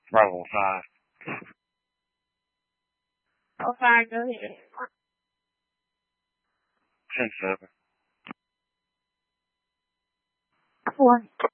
Bravo 5. Oh, fine, go ahead. 10-7. 4.